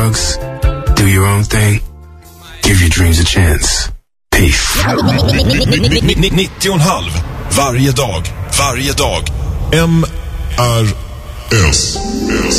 drugs, do your own thing, give your dreams a chance. Peace. 90,5 varje dag. MRS.